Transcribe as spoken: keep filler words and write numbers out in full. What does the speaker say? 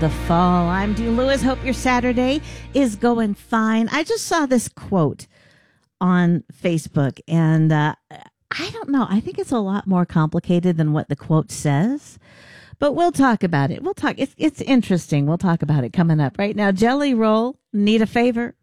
the fall. I'm Dee Lewis. Hope your Saturday is going fine. I just saw this quote on Facebook, and uh, I don't know. I think it's a lot more complicated than what the quote says, but we'll talk about it. We'll talk. It's, it's interesting. We'll talk about it coming up right now. Jelly Roll, need a favor?